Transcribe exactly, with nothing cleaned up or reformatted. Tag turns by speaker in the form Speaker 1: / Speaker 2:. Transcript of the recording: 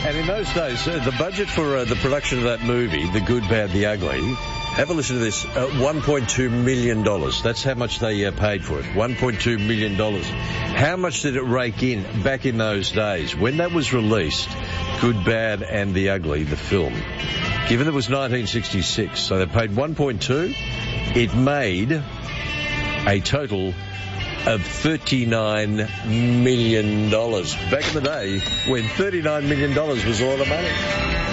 Speaker 1: And in those days, uh, the budget for uh, the production of that movie, The Good, Bad, the Ugly, have a listen to this, uh, one point two million dollars. That's how much they uh, paid for it, one point two million dollars. How much did it rake in back in those days? When that was released, Good, Bad and the Ugly, the film, given it was nineteen sixty-six, so they paid one point two, it made a total of thirty-nine million dollars. Back in the day, when thirty-nine million dollars was a lot of money.